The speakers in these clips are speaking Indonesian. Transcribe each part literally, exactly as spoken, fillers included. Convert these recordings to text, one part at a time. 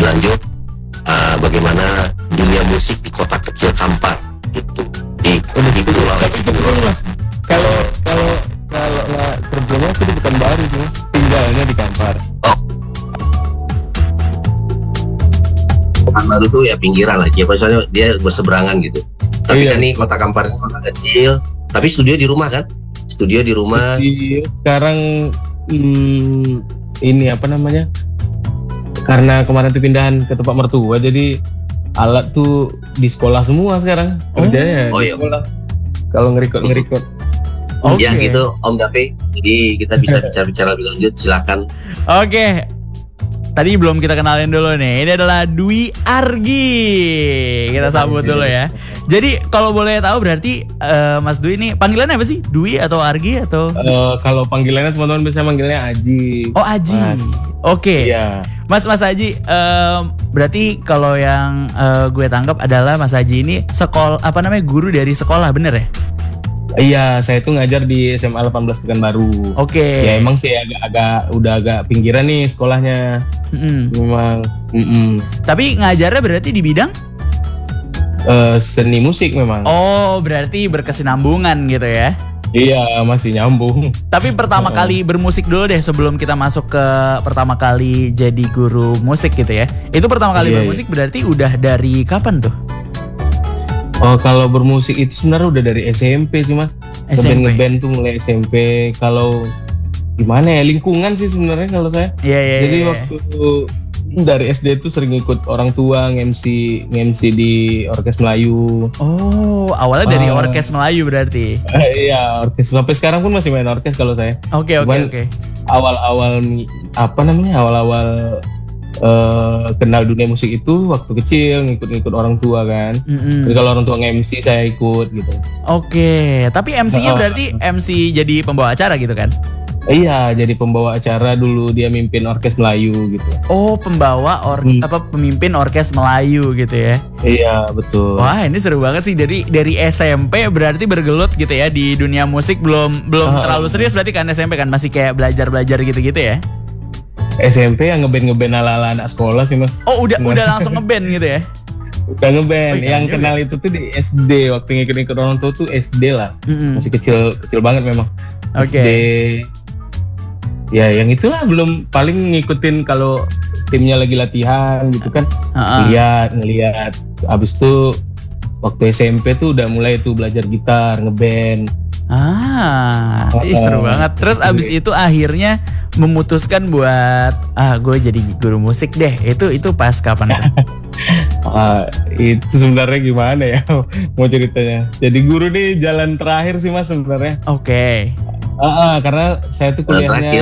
lanjut uh, bagaimana dunia musik di kota kecil Kampar gitu. Di udah di dulu lah. Kalau kalau kalau nggak kerjanya sih di Pekanbaru sih, tinggalnya di Kampar. Oh. Pekanbaru tuh ya pinggiran lagi, apa soalnya dia berseberangan gitu. Tapi iya. Kan nih kota Kampar ini kota kecil, tapi studio di rumah kan? Studio di rumah. Sekarang hmm, ini apa namanya? Karena kemarin tuh pindahan ke tempat mertua, jadi alat tuh di sekolah semua sekarang. Oh. Kerjanya Oh, di iya. sekolah. Kalau ngerikot ngerikot. Okay. Ya gitu Om Dape. Jadi kita bisa bicara-bicara lebih lanjut, silakan. Oke. Okay. Tadi belum kita kenalin dulu nih. Ini adalah Dwi Argi. Kita sambut dulu ya. Jadi kalau boleh tahu berarti uh, Mas Dwi ini panggilannya apa sih? Dwi atau Argi atau? Uh, kalau panggilannya teman-teman bisa manggilnya Aji. Oh Aji. Oke. Okay. Iya. Mas Mas Aji, um, berarti kalau yang uh, gue tangkap adalah Mas Aji ini sekolah apa namanya guru dari sekolah, bener ya? Iya, saya tuh ngajar di S M A delapan belas Pekanbaru. Oke. Okay. Ya emang sih agak-agak udah agak pinggiran nih sekolahnya. Mm-mm. Memang. Mm-mm. Tapi ngajarnya berarti di bidang? Uh, seni musik memang. Oh, berarti berkesinambungan gitu ya? Iya, masih nyambung. Tapi pertama kali bermusik dulu deh sebelum kita masuk ke pertama kali jadi guru musik gitu ya. Itu pertama kali iya, bermusik iya. Berarti udah dari kapan tuh? Oh, kalau bermusik itu sebenarnya udah dari S M P sih mas. S M P. Ngeband tuh mulai S M P. Kalau gimana ya, lingkungan sih sebenarnya kalau saya. Iya iya. Jadi iya. waktu dari S D tuh sering ikut orang tua nge-M C nge-M C di Orkes Melayu. Oh, awalnya dari uh, Orkes Melayu berarti. Uh, iya, orkes. Sampai sekarang pun masih main orkes kalau saya. Oke oke oke. Awal-awal apa namanya? Awal-awal Uh, kenal dunia musik itu waktu kecil ngikut-ngikut orang tua kan. Mm-mm. Jadi kalau orang tua nge-M C saya ikut gitu. Oke, tapi M C-nya Oh. berarti M C jadi pembawa acara gitu kan? Iya, jadi pembawa acara dulu, dia mimpin Orkes Melayu gitu. Oh, pembawa or Hmm. apa pemimpin Orkes Melayu gitu ya? Iya, betul. Wah, ini seru banget sih, dari dari S M P berarti bergelut gitu ya di dunia musik, belum belum Ah. terlalu serius berarti kan S M P kan masih kayak belajar-belajar gitu-gitu ya? S M P yang ngeband ngeband ala-ala anak sekolah sih mas. Oh, udah udah langsung ngeband gitu ya? Udah ngeband. Oh, iya, yang iya, kenal itu tuh di S D, waktu ngikut-ngikut orang tua tuh S D lah. Mm-mm. Masih kecil kecil banget memang. Oke. S D. Ya yang itulah, belum paling ngikutin kalau timnya lagi latihan gitu kan. Uh-uh. Lihat, ngelihat. Abis itu waktu S M P tuh udah mulai tuh belajar gitar, ngeband. Ah, ih, Uh-uh. seru banget. Terus abis itu akhirnya memutuskan buat ah gue jadi guru musik deh. Itu itu pas kapan? Ah, itu sebenarnya gimana ya mau ceritanya. Jadi guru nih jalan terakhir sih mas sebenarnya. Oke. Ah, ah, karena saya tuh Jalan kuliahnya.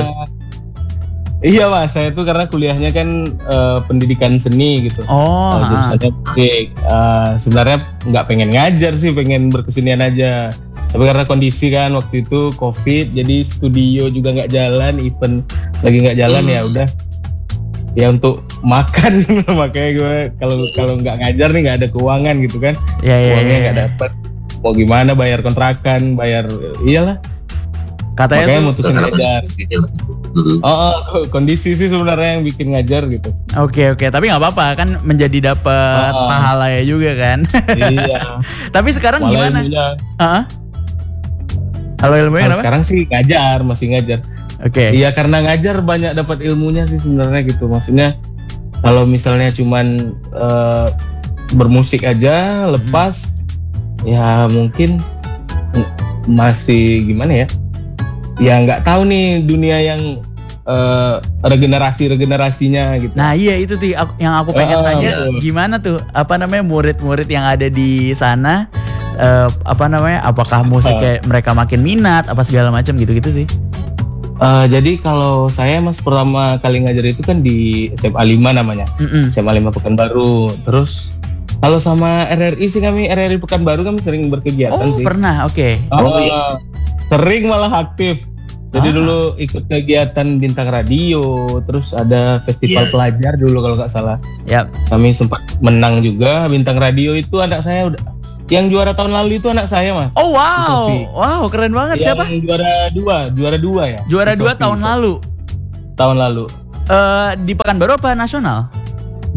Iya mas, saya tuh karena kuliahnya kan uh, pendidikan seni gitu. Oh, Uh, jurusannya musik. Uh, sebenarnya nggak pengen ngajar sih, pengen berkesenian aja. Tapi karena kondisi kan waktu itu COVID, jadi studio juga nggak jalan, event lagi nggak jalan, hmm. ya udah. Ya untuk makan, makanya gue kalau kalau nggak ngajar nih nggak ada keuangan gitu kan. Ya, ya, Uangnya ya, nggak ya. dapet. Mau gimana bayar kontrakan, bayar iyalah. Katanya Makanya tuh mutusin ngajar. Oh, oh, kondisi sih sebenarnya yang bikin ngajar gitu. Oke oke, tapi nggak apa-apa kan, menjadi dapat Oh. pahala ya juga kan. Iya. Tapi sekarang Malah gimana? ilmunya. Heeh. Kalau ilmunya Kalau kenapa? sekarang sih ngajar, masih ngajar. Oke. Iya, karena ngajar banyak dapat ilmunya sih sebenarnya gitu. Maksudnya kalau misalnya cuman uh, bermusik aja lepas, hmm. ya mungkin masih gimana ya? Ya nggak tahu nih dunia yang uh, regenerasi-regenerasinya gitu. Nah iya itu tuh aku- yang aku pengen Oh, tanya, betul. gimana tuh apa namanya murid-murid yang ada di sana, eh, apa namanya, apakah musiknya mereka makin minat apa segala macam gitu-gitu sih? Uh, jadi kalau saya mas pertama kali ngajar itu kan di S M A lima namanya. Mm-mm. S M A lima Pekanbaru. Terus kalau sama R R I sih, kami R R I Pekanbaru kami sering berkegiatan Oh sih. pernah, oke. Oh, Oh, iya. Sering malah aktif. Jadi Ah. dulu ikut kegiatan bintang radio, terus ada festival Iya. pelajar dulu kalau nggak salah. Yap. Kami sempat menang juga bintang radio itu, anak saya udah yang juara tahun lalu itu anak saya mas. Oh wow, Sofi. wow keren banget. Yang Siapa? juara dua, juara dua ya. Juara Si dua Sofi, tahun Sofi. lalu. Tahun lalu Eh di Pekanbaru apa nasional?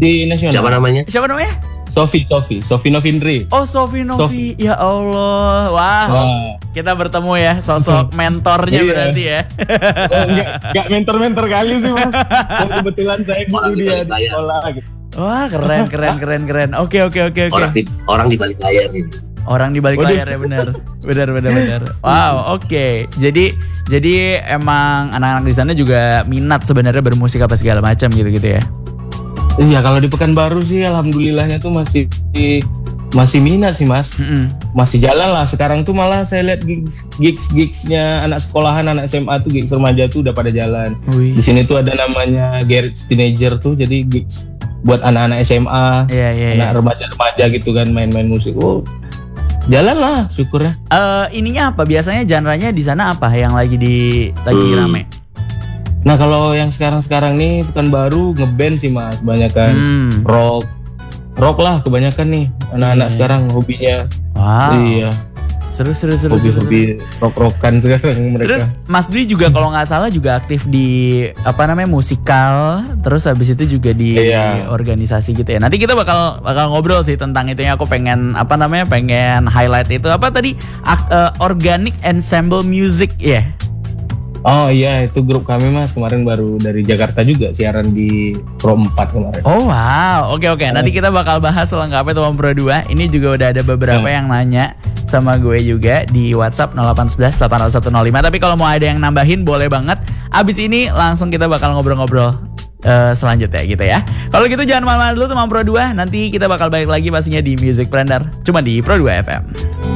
di nasional. Siapa namanya? Siapa namanya? Sofi, Sofi, Sofi Novindri. Oh, Sofi Novi. Ya Allah. Wah. Wah. Kita bertemu ya, sosok mentornya Iya. berarti ya. Oh, enggak, enggak mentor-mentor kali sih mas. Oh, kebetulan saya guru Orang di dia balik di layar. sekolah gitu. Wah, keren keren keren keren. Oke oke oke oke. Orang di orang di balik layar ini. Orang di balik Waduh. layar ya, benar. Benar benar benar. Wow, oke. Jadi jadi emang anak-anak di sana juga minat sebenarnya bermusik apa segala macam gitu-gitu ya. Iya, kalau di Pekanbaru sih alhamdulillahnya tuh masih masih minat sih mas. Mm-mm. Masih jalan lah. Sekarang tuh malah saya lihat gigs gigs gigsnya anak sekolahan, anak S M A tuh, gigs remaja tuh udah pada jalan. Wih. Di sini tuh ada namanya Garage Teenager tuh, jadi gigs buat anak-anak S M A, Iya iya iya. anak remaja-remaja gitu kan, main-main musik. Oh, jalan lah syukurnya. Eh, ininya apa? Biasanya genre-nya di sana apa yang lagi di lagi Hmm. rame? Nah kalau yang sekarang-sekarang nih Pekanbaru ngeband sih mas, banyak kan Hmm. rock, rock lah kebanyakan nih anak-anak Iya. sekarang hobinya. Wow. Iya, Seru seru seru seru. seru. hobi-hobi rock-rockan sekarang mereka. Terus Mas Dwi juga kalau nggak salah juga aktif di apa namanya musikal, terus habis itu juga di Iya. organisasi gitu ya. Nanti kita bakal bakal ngobrol sih tentang itu ya. Aku pengen apa namanya pengen highlight itu apa tadi Ak- eh, Organic Ensemble Music ya. Oh iya, itu grup kami mas, kemarin baru dari Jakarta juga siaran di Pro empat kemarin. Oh wow, oke oke. Nanti kita bakal bahas selengkapnya teman Pro dua. Ini juga udah ada beberapa Ya. yang nanya sama gue juga di WhatsApp nol delapan satu satu delapan nol satu nol lima. Tapi kalau mau ada yang nambahin boleh banget. Abis ini langsung kita bakal ngobrol-ngobrol eh, selanjutnya gitu ya. Kalau gitu jangan malam-malam dulu teman Pro dua. Nanti kita bakal balik lagi pastinya di Music Blender. Cuma di Pro dua F M.